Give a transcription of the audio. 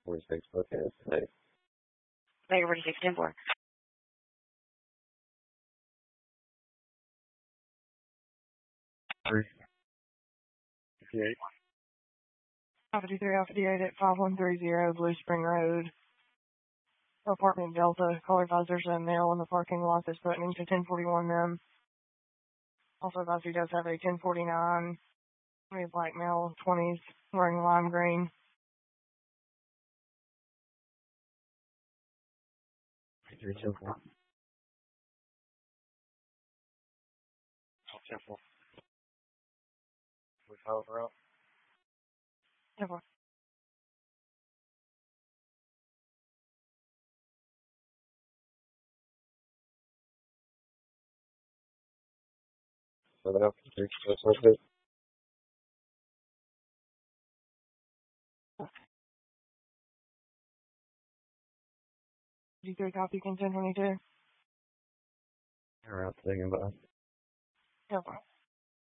46. Okay, nice. Vega 46, 10-4. Three. 58. Alpha 23, Alpha D8 at 5130 Blue Spring Road. Apartment Delta, caller 507, male in the parking lot that's threatening to 1041 them. Also advised he does have a 1049, a black male, 20s, wearing lime green. 324. 10-4. We follow her up. 10-4. So now, 3, 6, G3 copy, can 1022. Around thinking about. 10-4.